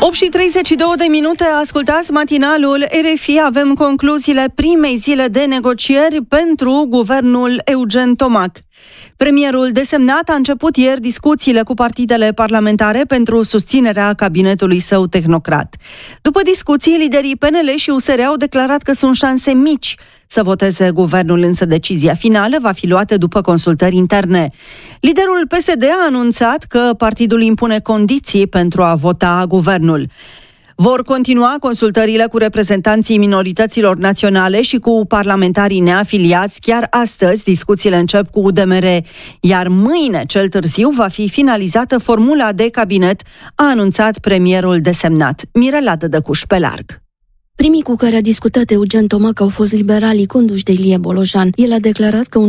8:32, ascultați matinalul RFI. Avem concluziile primei zile de negocieri pentru guvernul Eugen Tomac. Premierul desemnat a început ieri discuțiile cu partidele parlamentare pentru susținerea cabinetului său tehnocrat. După discuții, liderii PNL și USR au declarat că sunt șanse mici să voteze guvernul, însă decizia finală va fi luată după consultări interne. Liderul PSD a anunțat că partidul impune condiții pentru a vota guvernul. Vor continua consultările cu reprezentanții minorităților naționale și cu parlamentarii neafiliați. Chiar astăzi discuțiile încep cu UDMR, iar mâine, cel târziu, va fi finalizată formula de cabinet, a anunțat premierul desemnat. Mirela Dădăcuș pe larg. Primii cu care a discutat Eugen Tomac au fost liberalii conduși de Ilie Bolojan. El a declarat că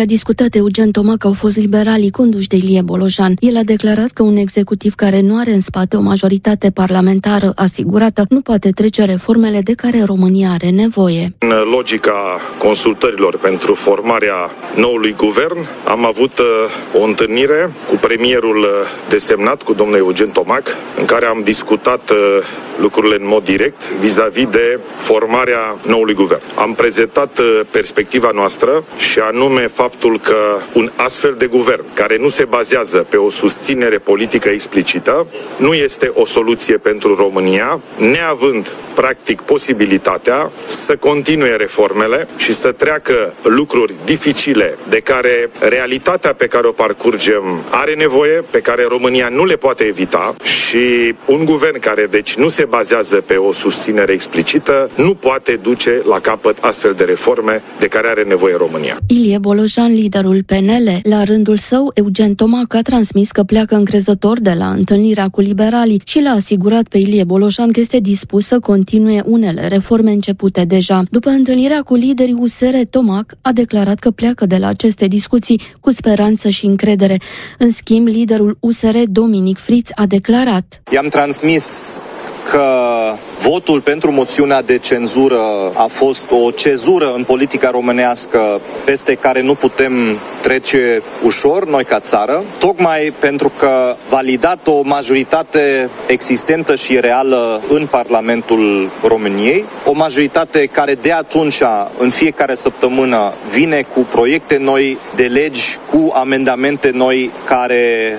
un executiv care nu are în spate o majoritate parlamentară asigurată nu poate trece reformele de care România are nevoie. În logica consultărilor pentru formarea noului guvern, am avut o întâlnire cu premierul desemnat, cu domnul Eugen Tomac, în care am discutat lucrurile în mod direct vis-a-vis de formarea noului guvern. Am prezentat perspectiva noastră și anume faptul că un astfel de guvern care nu se bazează pe o susținere politică explicită nu este o soluție pentru România, neavând practic posibilitatea să continue reformele și să treacă lucruri dificile de care realitatea pe care o parcurgem are nevoie, pe care România nu le poate evita, și un guvern care deci nu se bazează pe o susținere explicită nu poate duce la capăt astfel de reforme de care are nevoie România. Ilie Bolojan, liderul PNL, la rândul său, Eugen Tomac a transmis că pleacă încrezător de la întâlnirea cu liberalii și l-a asigurat pe Ilie Bolojan că este dispus să continue unele reforme începute deja. După întâlnirea cu liderii USR, Tomac a declarat că pleacă de la aceste discuții cu speranță și încredere. În schimb, liderul USR, Dominic Friț, a declarat: I-am transmis că votul pentru moțiunea de cenzură a fost o cezură în politica românească peste care nu putem trece ușor noi ca țară, tocmai pentru că validat o majoritate existentă și reală în Parlamentul României, o majoritate care de atunci, în fiecare săptămână, vine cu proiecte noi de legi, cu amendamente noi care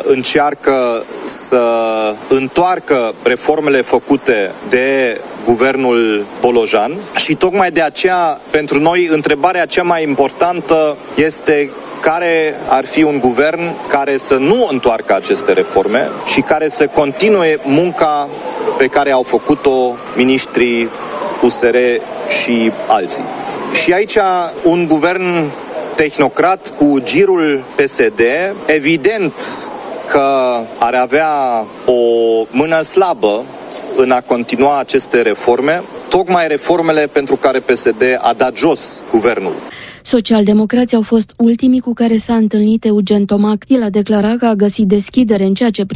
încearcă să întoarcă reformele făcute de guvernul Bolojan. Și tocmai de aceea, pentru noi, întrebarea cea mai importantă este care ar fi un guvern care să nu întoarcă aceste reforme și care să continue munca pe care au făcut-o miniștrii USR și alții. Și aici un guvern tehnocrat cu girul PSD, evident că ar avea o mână slabă în a continua aceste reforme, tocmai reformele pentru care PSD a dat jos guvernul. Socialdemocrații au fost ultimii cu care s-a întâlnit Eugen Tomac. El a declarat că a găsit deschidere în ceea ce